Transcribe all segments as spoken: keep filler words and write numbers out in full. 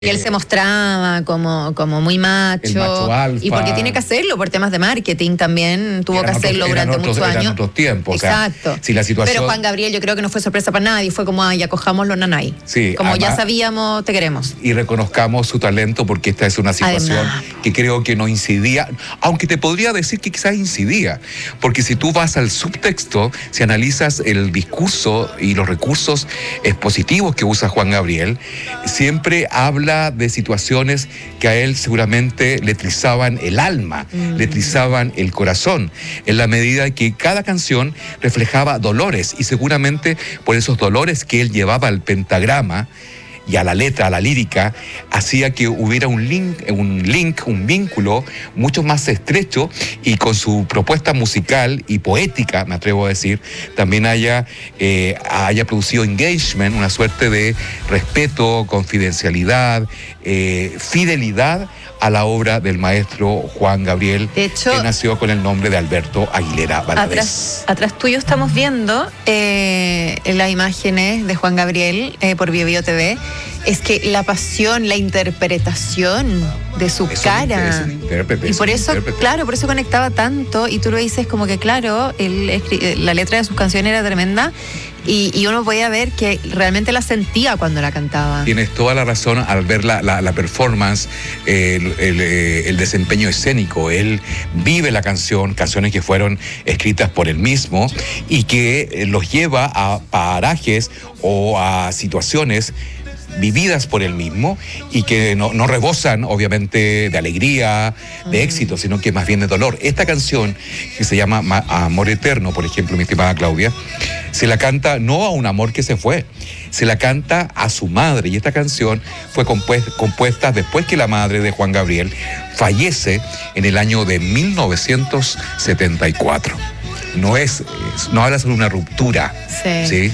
Y él se mostraba como, como muy macho, el macho alfa. Y porque tiene que hacerlo por temas de marketing también, tuvo Eran que hacerlo otros, durante otros, muchos años. Eran otros tiempos. Exacto. O sea, si la situación... Pero Juan Gabriel yo creo que no fue sorpresa para nadie, fue como, ay, acojámoslo, nanay. Sí, como además, ya sabíamos, te queremos. Y reconozcamos su talento, porque esta es una situación además, que creo que no incidía, aunque te podría decir que quizás incidía, porque si tú vas al subtexto, si analizas el discurso y los recursos expositivos que usa Juan Gabriel, siempre habla de situaciones que a él seguramente le trizaban el alma, mm. le trizaban el corazón, en la medida que cada canción reflejaba dolores, y seguramente por esos dolores que él llevaba al pentagrama y a la letra, a la lírica, hacía que hubiera un link, un link, un vínculo mucho más estrecho, y con su propuesta musical y poética, me atrevo a decir, también haya, eh, haya producido engagement, una suerte de respeto, confidencialidad, eh, fidelidad a la obra del maestro Juan Gabriel, de hecho, que nació con el nombre de Alberto Aguilera Valadez. Atrás, atrás tuyo estamos viendo eh, las imágenes de Juan Gabriel eh, por Bio Bio T V. Es que la pasión, la interpretación de su es cara. Un, intérprete, y por eso, intérprete. claro, por eso conectaba tanto. Y tú lo dices como que, claro, el, la letra de sus canciones era tremenda. Y, y uno podía ver que realmente la sentía cuando la cantaba. Tienes toda la razón al ver la, la, la performance, el, el, el desempeño escénico. Él vive la canción, canciones que fueron escritas por él mismo y que los lleva a parajes o a situaciones vividas por él mismo, y que no, no rebosan obviamente de alegría, de mm. éxito, sino que más bien de dolor. Esta canción, que se llama Amor Eterno, por ejemplo, mi estimada Claudia, se la canta no a un amor que se fue, se la canta a su madre, y esta canción fue compuesta, compuesta después que la madre de Juan Gabriel fallece en el año de mil novecientos setenta y cuatro. No es, no habla sobre una ruptura, sí. ¿sí?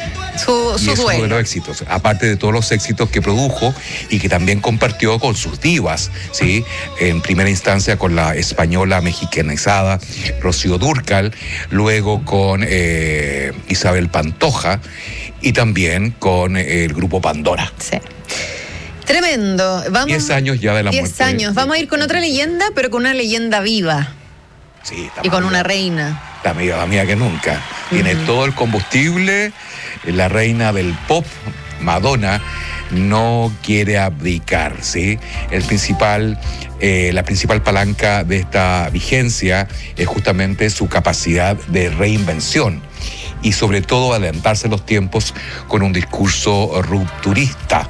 Su, su y es uno de los éxitos, aparte de todos los éxitos que produjo y que también compartió con sus divas, ¿sí? En primera instancia con la española mexicanizada Rocío Dúrcal, luego con eh, Isabel Pantoja, y también con el grupo Pandora. Sí. Tremendo. Vamos, diez años ya de la muerte. Diez años. Vamos a ir con otra leyenda, pero con una leyenda viva. Sí, y con una reina. La amiga, la mía que nunca. Tiene uh-huh. todo el combustible. La reina del pop, Madonna, no quiere abdicar, ¿sí? El principal, eh, la principal palanca de esta vigencia es justamente su capacidad de reinvención, y sobre todo adelantarse los tiempos con un discurso rupturista.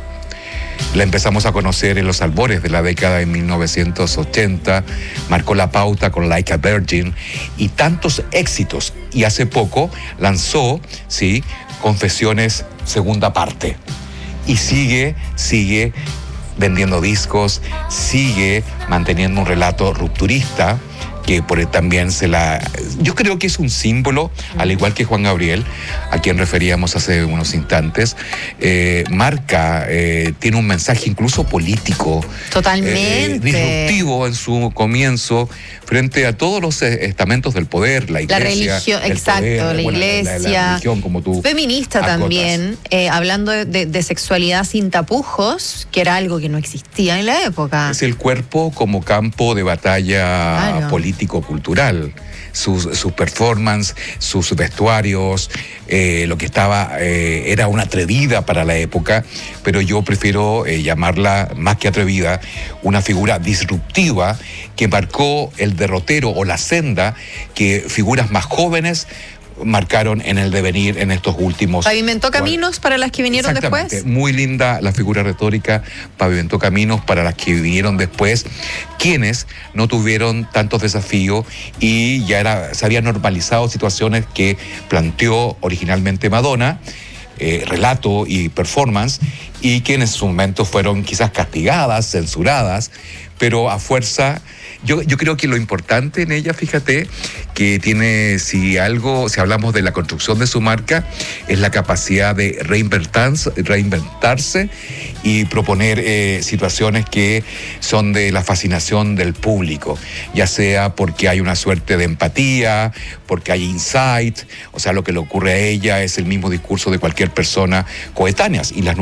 La empezamos a conocer en los albores de la década de mil novecientos ochenta, marcó la pauta con Like a Virgin y tantos éxitos, y hace poco lanzó, ¿sí?, Confesiones segunda parte, y sigue, sigue vendiendo discos, sigue manteniendo un relato rupturista, que por él también se la... Yo creo que es un símbolo, al igual que Juan Gabriel, a quien referíamos hace unos instantes, eh, marca, eh, tiene un mensaje incluso político. Totalmente. Eh, disruptivo en su comienzo, frente a todos los estamentos del poder, la iglesia. La religión, exacto, poder, la bueno, iglesia. La, la, la religión, como tú feminista acotas. También, eh, hablando de, de, de sexualidad sin tapujos, que era algo que no existía en la época. Es el cuerpo como campo de batalla claro. política, cultural, sus, sus performances, sus vestuarios, eh, lo que estaba, eh, era una atrevida para la época, pero yo prefiero eh, llamarla, más que atrevida, una figura disruptiva que marcó el derrotero o la senda que figuras más jóvenes marcaron en el devenir en estos últimos... Pavimentó caminos para las que vinieron después. Muy linda la figura retórica, pavimentó caminos para las que vinieron después, quienes no tuvieron tantos desafíos y ya era, se habían normalizado situaciones que planteó originalmente Madonna, eh, relato y performance, y que en su momento fueron quizás castigadas, censuradas, pero a fuerza... Yo, yo creo que lo importante en ella, fíjate, que tiene, si algo, si hablamos de la construcción de su marca, es la capacidad de reinventarse, reinventarse y proponer eh, situaciones que son de la fascinación del público, ya sea porque hay una suerte de empatía, porque hay insight, o sea, lo que le ocurre a ella es el mismo discurso de cualquier persona coetánea, y las nuevas generaciones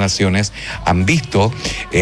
Naciones han visto